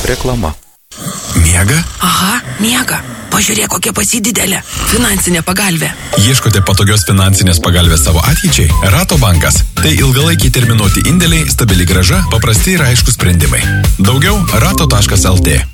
Reklama. Miega? Aha, miega. Pažiūrėk, kokia pas jį didelė finansinė pagalvė. Ieškote patogios finansinės pagalbės savo ateičiai? Rato bankas. Tai ilgalaikiai terminuoti indėliai, stabili grąža, paprasti ir aiškus sprendimai. Daugiau rato.lt.